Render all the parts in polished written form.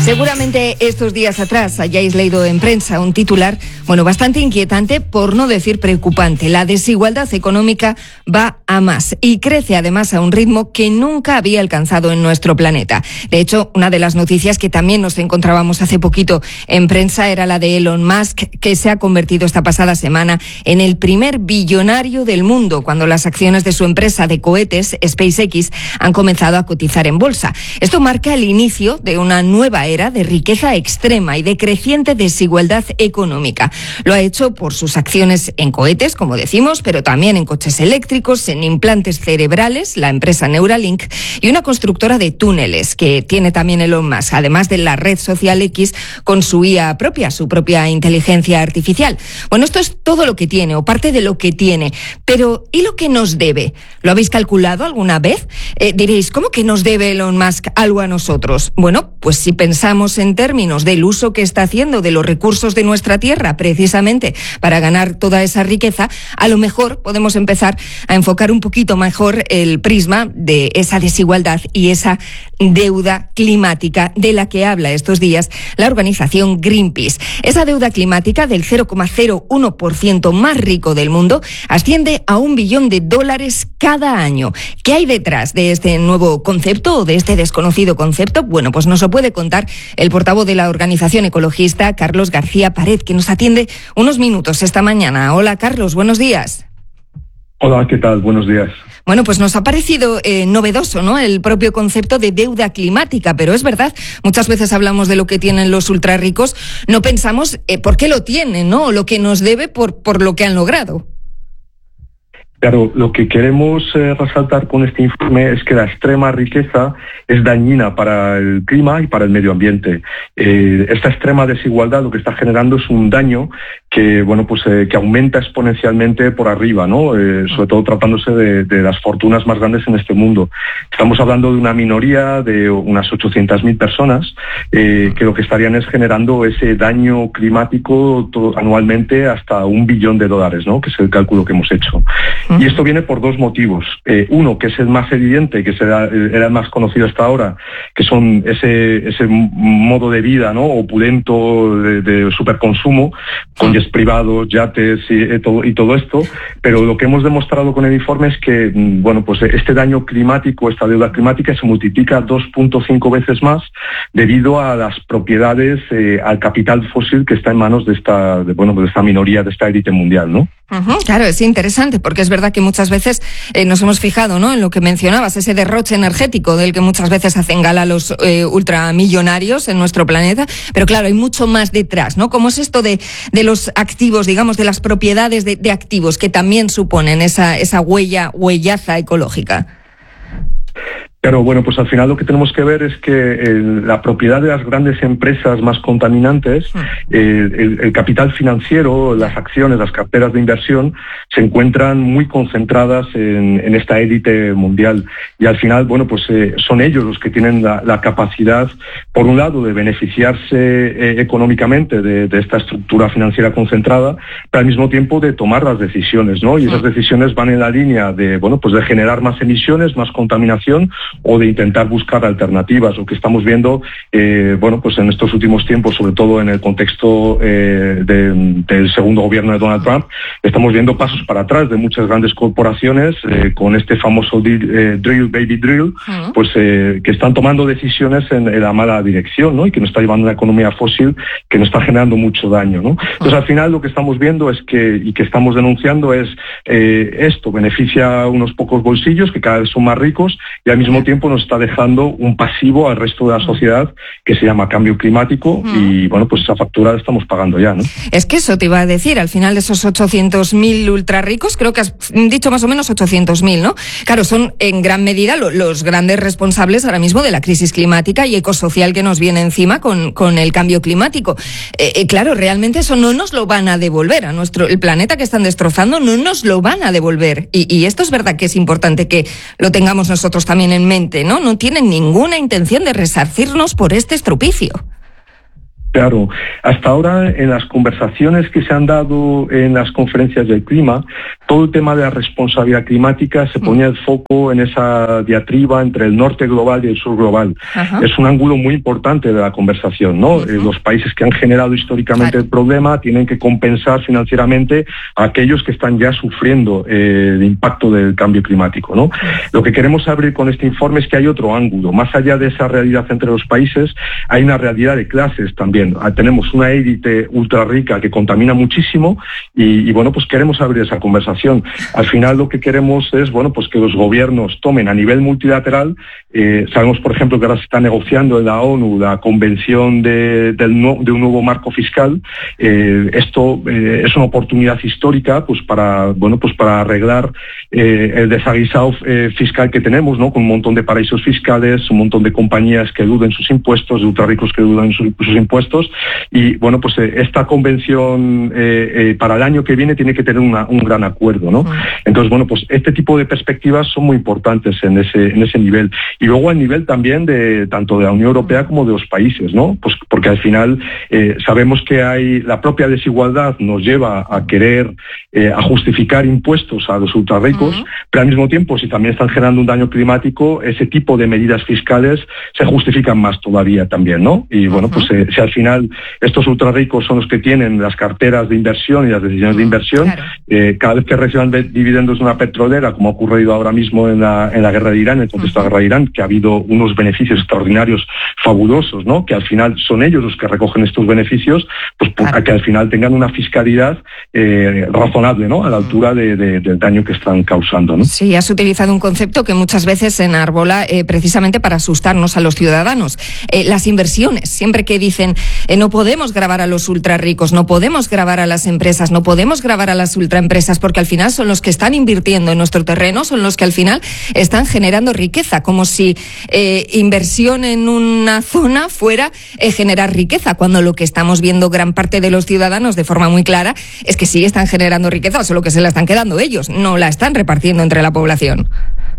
Seguramente estos días atrás hayáis leído en prensa un titular, bastante inquietante, por no decir preocupante. La desigualdad económica va a más y crece además a un ritmo que nunca había alcanzado en nuestro planeta. De hecho, una de las noticias que también nos encontrábamos hace poquito en prensa era la de Elon Musk, que se ha convertido esta pasada semana en el primer billonario del mundo cuando las acciones de su empresa de cohetes, SpaceX, han comenzado a cotizar en bolsa. Esto marca el inicio de una nueva era de riqueza extrema y de creciente desigualdad económica. Lo ha hecho por sus acciones en cohetes, como decimos, pero también en coches eléctricos, en implantes cerebrales, la empresa Neuralink, y una constructora de túneles que tiene también Elon Musk, además de la red social X con su IA propia, su propia inteligencia artificial. Esto es todo lo que tiene, o parte de lo que tiene. Pero, ¿y lo que nos debe? ¿Lo habéis calculado alguna vez? Diréis, ¿cómo que nos debe Elon Musk algo a nosotros? Pues si pensamos en términos del uso que está haciendo de los recursos de nuestra tierra, precisamente para ganar toda esa riqueza, a lo mejor podemos empezar a enfocar un poquito mejor el prisma de esa desigualdad y esa deuda climática de la que habla estos días la organización Greenpeace. Esa deuda climática del 0,01% más rico del mundo asciende a $1 billón cada año. ¿Qué hay detrás de este nuevo concepto o de este desconocido concepto? Pues nos lo puede contar el portavoz de la organización ecologista, Carlos García Pared, que nos atiende unos minutos esta mañana. Hola, Carlos, buenos días. Hola, ¿qué tal? Buenos días. Pues nos ha parecido novedoso, ¿no?, el propio concepto de deuda climática, pero es verdad, muchas veces hablamos de lo que tienen los ultrarricos, no pensamos por qué lo tienen, ¿no?, o lo que nos debe por lo que han logrado. Claro, lo que queremos resaltar con este informe es que la extrema riqueza es dañina para el clima y para el medio ambiente. Esta extrema desigualdad lo que está generando es un daño que que aumenta exponencialmente por arriba, ¿no? Sobre todo tratándose de las fortunas más grandes en este mundo. Estamos hablando de una minoría de unas 800.000 personas que lo que estarían es generando ese daño climático anualmente hasta $1 billón, ¿no?, que es el cálculo que hemos hecho. Y esto viene por dos motivos. Uno, que es el más evidente, que era el más conocido hasta ahora, que son ese modo de vida, ¿no?, opulento de superconsumo, con jets privados, yates y todo esto. Pero lo que hemos demostrado con el informe es que este daño climático, esta deuda climática, se multiplica 2.5 veces más debido a las propiedades, al capital fósil que está en manos de esta minoría, de esta élite mundial, ¿no? Claro, es interesante porque es verdad que muchas veces nos hemos fijado, ¿no?, en lo que mencionabas, ese derroche energético del que muchas veces hacen gala los ultramillonarios en nuestro planeta, pero claro, hay mucho más detrás, ¿no? ¿Cómo es esto de los activos, digamos, de las propiedades de activos que también suponen esa huellaza ecológica? Pero al final lo que tenemos que ver es que la propiedad de las grandes empresas más contaminantes, el capital financiero, las acciones, las carteras de inversión, se encuentran muy concentradas en esta élite mundial. Y al final, son ellos los que tienen la capacidad, por un lado, de beneficiarse económicamente de esta estructura financiera concentrada, pero al mismo tiempo de tomar las decisiones, ¿no? Y esas decisiones van en la línea de generar más emisiones, más contaminación, o de intentar buscar alternativas. Lo que estamos viendo, en estos últimos tiempos, sobre todo en el contexto del segundo gobierno de Donald Trump, estamos viendo pasos para atrás de muchas grandes corporaciones con este famoso drill, baby drill, que están tomando decisiones en la mala dirección, ¿no? Y que nos está llevando a una economía fósil que nos está generando mucho daño, ¿no? Entonces, al final, lo que estamos viendo es que estamos denunciando es esto beneficia a unos pocos bolsillos que cada vez son más ricos y al mismo tiempo nos está dejando un pasivo al resto de la sociedad que se llama cambio climático y esa factura la estamos pagando ya, ¿no? Es que eso te iba a decir, al final de esos 800.000 ultrarricos, creo que has dicho más o menos 800.000, ¿no? Claro, son en gran medida los grandes responsables ahora mismo de la crisis climática y ecosocial que nos viene encima con el cambio climático. Claro, realmente eso no nos lo van a devolver el planeta que están destrozando, no nos lo van a devolver. Y esto es verdad que es importante que lo tengamos nosotros también en mente, ¿no? No tienen ninguna intención de resarcirnos por este estropicio. Claro, hasta ahora en las conversaciones que se han dado en las conferencias del clima, todo el tema de la responsabilidad climática se ponía el foco en esa diatriba entre el norte global y el sur global. Es un ángulo muy importante de la conversación, ¿no? Los países que han generado históricamente el problema tienen que compensar financieramente a aquellos que están ya sufriendo el impacto del cambio climático, ¿no? Lo que queremos abrir con este informe es que hay otro ángulo. Más allá de esa realidad entre los países, hay una realidad de clases también. Tenemos una élite ultra rica que contamina muchísimo y bueno, pues queremos abrir esa conversación. Al final lo que queremos es, bueno, pues que los gobiernos tomen a nivel multilateral. Sabemos, por ejemplo, que ahora se está negociando en la ONU la convención de un nuevo marco fiscal. Esto es una oportunidad histórica, pues para arreglar el desaguisado fiscal que tenemos, ¿no? Con un montón de paraísos fiscales, un montón de compañías que eluden sus impuestos, de ultrarricos que eluden sus impuestos. Y bueno, pues esta convención para el año que viene tiene que tener un gran acuerdo, ¿no? Entonces, bueno, pues este tipo de perspectivas son muy importantes en ese nivel. Y luego a nivel también de tanto de la Unión Europea como de los países, ¿no? Pues porque al final sabemos que hay la propia desigualdad nos lleva a querer a justificar impuestos a los ultrarricos, pero al mismo tiempo, si también están generando un daño climático, ese tipo de medidas fiscales se justifican más todavía también, ¿no? Y bueno, pues si al final estos ultrarricos son los que tienen las carteras de inversión y las decisiones de inversión, cada vez que reciban dividendos de una petrolera, como ha ocurrido ahora mismo en la guerra de Irán, en el contexto de la guerra de Irán, que ha habido unos beneficios extraordinarios fabulosos, ¿no? Que al final son ellos los que recogen estos beneficios, pues para que al final tengan una fiscalidad razonable, ¿no? A la altura del daño que están causando, ¿no? Sí, has utilizado un concepto que muchas veces se enarbola precisamente para asustarnos a los ciudadanos. Las inversiones, siempre que dicen no podemos gravar a los ultrarricos, no podemos gravar a las empresas, no podemos gravar a las ultraempresas, porque al final son los que están invirtiendo en nuestro terreno, son los que al final están generando riqueza, como si inversión en una zona fuera generar riqueza, cuando lo que estamos viendo gran parte de los ciudadanos de forma muy clara es que sí están generando riqueza, solo que se la están quedando ellos, no la están repartiendo entre la población.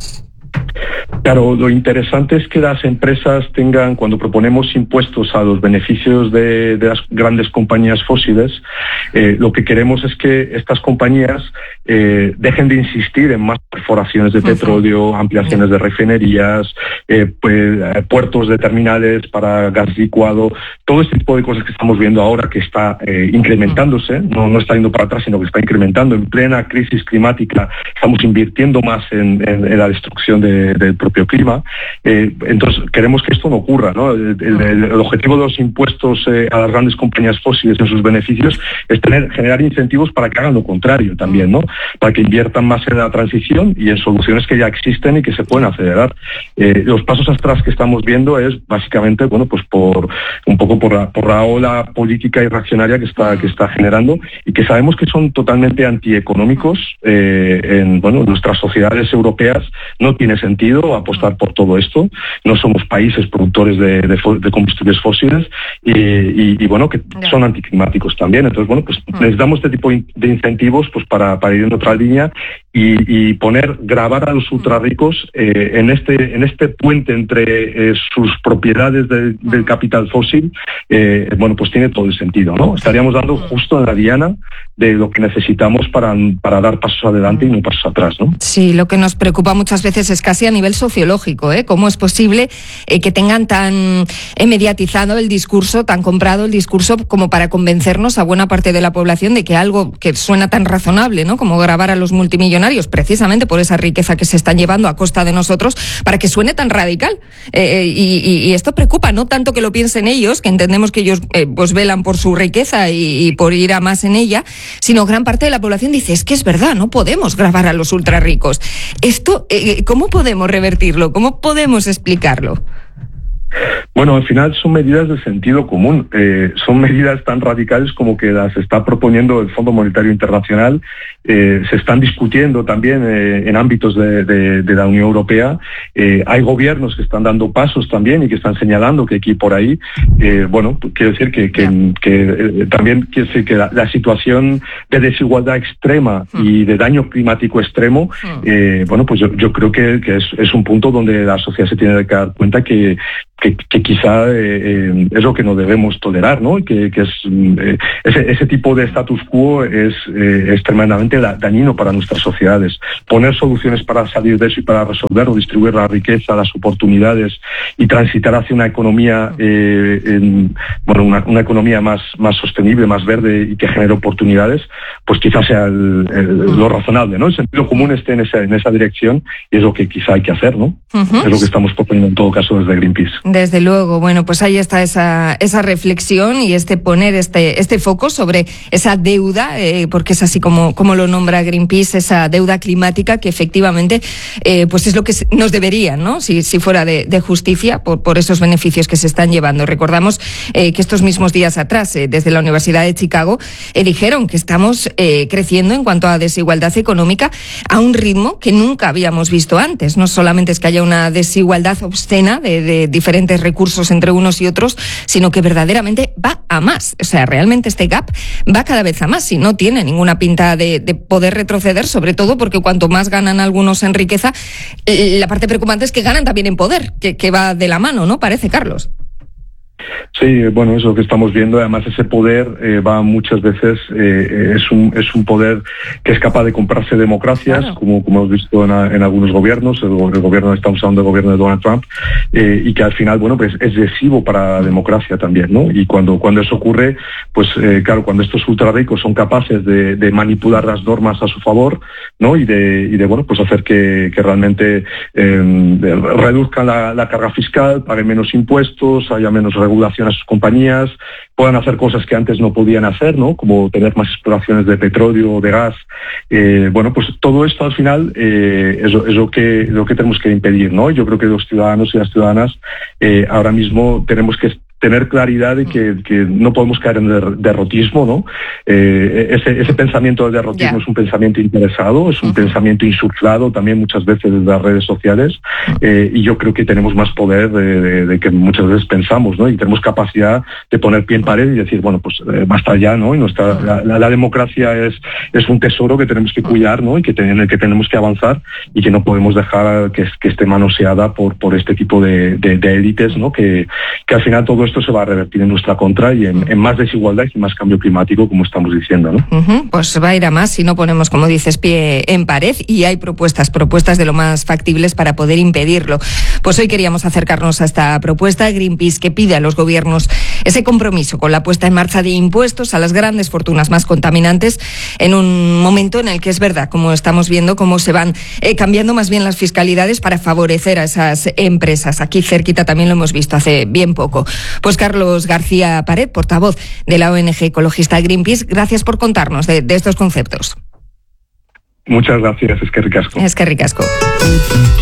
Claro, lo interesante es que las empresas tengan, cuando proponemos impuestos a los beneficios de las grandes compañías fósiles, lo que queremos es que estas compañías dejen de insistir en más perforaciones de petróleo, ampliaciones de refinerías, puertos de terminales para gas licuado, todo este tipo de cosas que estamos viendo ahora que está incrementándose, no está yendo para atrás, sino que está incrementando. En plena crisis climática estamos invirtiendo más en la destrucción del propio clima. Entonces queremos que esto no ocurra, ¿no? El objetivo de los impuestos a las grandes compañías fósiles en sus beneficios es generar incentivos para que hagan lo contrario también, ¿no? Para que inviertan más en la transición y en soluciones que ya existen y que se pueden acelerar. Los pasos atrás que estamos viendo es básicamente, bueno, pues por la ola política y reaccionaria que está generando y que sabemos que son totalmente antieconómicos. En nuestras sociedades europeas no tiene sentido apostar por todo esto. No somos países productores de combustibles fósiles y bueno, que son anticlimáticos también. Entonces, bueno, pues necesitamos este tipo de incentivos pues para ir en otra línea y gravar a los ultrarricos en este puente entre sus propiedades del capital fósil. Bueno, pues tiene todo el sentido, ¿no? Estaríamos dando justo en la diana de lo que necesitamos para dar pasos adelante y no pasos atrás, ¿no? Sí, lo que nos preocupa muchas veces es casi a nivel sociológico, ¿eh? ¿Cómo es posible que tengan tan mediatizado el discurso, tan comprado el discurso como para convencernos a buena parte de la población de que algo que suena tan razonable, ¿no? Como gravar a los multimillonarios, precisamente por esa riqueza que se están llevando a costa de nosotros, para que suene tan radical. Y esto preocupa, no tanto que lo piensen ellos, que entendemos que ellos pues velan por su riqueza y por ir a más en ella, sino gran parte de la población dice, es que es verdad, no podemos gravar a los ultrarricos. Esto, ¿cómo podemos revertirlo? ¿Cómo podemos explicarlo? Bueno, al final son medidas de sentido común, son medidas tan radicales como que las está proponiendo el Fondo Monetario Internacional, se están discutiendo también en ámbitos de la Unión Europea, hay gobiernos que están dando pasos también y que están señalando que hay que ir por ahí. Bueno, quiero decir que también quiero decir que la situación de desigualdad extrema y de daño climático extremo, bueno, pues yo creo que es un punto donde la sociedad se tiene que dar cuenta que que quizá es lo que no debemos tolerar, ¿no? Que es ese tipo de status quo es tremendamente dañino para nuestras sociedades. Poner soluciones para salir de eso y para resolverlo, distribuir la riqueza, las oportunidades y transitar hacia una economía, una economía más sostenible, más verde y que genere oportunidades, pues quizás sea lo razonable, ¿no? El sentido común esté en esa dirección y es lo que quizá hay que hacer, ¿no? Es lo que estamos proponiendo en todo caso desde Greenpeace. Desde luego, bueno, pues ahí está esa reflexión y poner este foco sobre esa deuda, porque es así como lo nombra Greenpeace, esa deuda climática que efectivamente pues es lo que nos deberían, ¿no? Si fuera de justicia por esos beneficios que se están llevando. Recordamos que estos mismos días atrás, desde la Universidad de Chicago, dijeron que estamos creciendo en cuanto a desigualdad económica a un ritmo que nunca habíamos visto antes. No solamente es que haya una desigualdad obscena de diferentes recursos entre unos y otros, sino que verdaderamente va a más. O sea, realmente este gap va cada vez a más y no tiene ninguna pinta de poder retroceder, sobre todo porque cuanto más ganan algunos en riqueza, la parte preocupante es que ganan también en poder, que va de la mano, ¿no? Parece, Carlos. Sí, bueno, es lo que estamos viendo. Además, ese poder va muchas veces, es un poder que es capaz de comprarse democracias, claro, como hemos visto en algunos gobiernos, el gobierno, estamos hablando del gobierno de Donald Trump, y que al final, bueno, pues es lesivo para la democracia también, ¿no? Y cuando eso ocurre, pues claro, cuando estos ultra ricos son capaces de manipular las normas a su favor, ¿no? Y de bueno, pues hacer que realmente reduzcan la carga fiscal, paguen menos impuestos, haya menos regulación a sus compañías, puedan hacer cosas que antes no podían hacer, ¿no? Como tener más exploraciones de petróleo o de gas. Bueno, pues todo esto al final es lo que tenemos que impedir, ¿no? Yo creo que los ciudadanos y las ciudadanas ahora mismo tenemos que tener claridad de que no podemos caer en el derrotismo, ¿no? Ese pensamiento del derrotismo es un pensamiento interesado, es un pensamiento insuflado también muchas veces desde las redes sociales, y yo creo que tenemos más poder de que muchas veces pensamos, ¿no? Y tenemos capacidad de poner pie en pared y decir, bueno, pues basta ya, ¿no? Y la democracia es un tesoro que tenemos que cuidar, ¿no? Y en el que tenemos que avanzar y que no podemos dejar que esté manoseada por este tipo de élites, ¿no? Que al final todo esto se va a revertir en nuestra contra y en más desigualdad y más cambio climático, como estamos diciendo, ¿no? Pues va a ir a más si no ponemos, como dices, pie en pared, y hay propuestas de lo más factibles para poder impedirlo. Pues hoy queríamos acercarnos a esta propuesta Greenpeace, que pide a los gobiernos ese compromiso con la puesta en marcha de impuestos a las grandes fortunas más contaminantes en un momento en el que es verdad, como estamos viendo, cómo se van cambiando más bien las fiscalidades para favorecer a esas empresas. Aquí cerquita también lo hemos visto hace bien poco. Pues Carlos García Pared, portavoz de la ONG ecologista Greenpeace, gracias por contarnos de estos conceptos. Muchas gracias, eskerrik asko. Eskerrik asko.